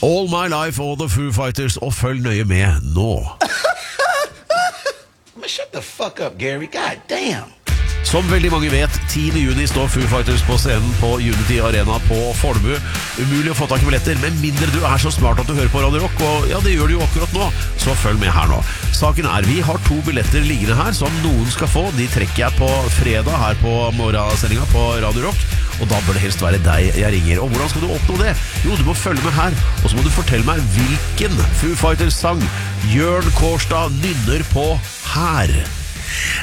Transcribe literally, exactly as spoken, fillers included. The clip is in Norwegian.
All My Life og The Foo Fighters, og følg nøye med nå. Shut the fuck up, Gary. God damn. Som veldig mange vet, tiende juni står Foo Fighters på scenen på Unity Arena på Fornebu. Umulig å få tak i billetter, men mindre du er så smart at du hører på Radio Rock, og ja, det gjør du jo akkurat nå, så følg med her nå. Saken er, vi har to billetter liggende her som noen skal få. De trekker jeg på fredag her på morgensendinga på Radio Rock, og da bør det helst være deg jeg ringer. Og hvordan skal du oppnå det? Jo, du må følge med her, og så må du fortelle meg hvilken Foo Fighters sang Jørn Kårstad nynner på her.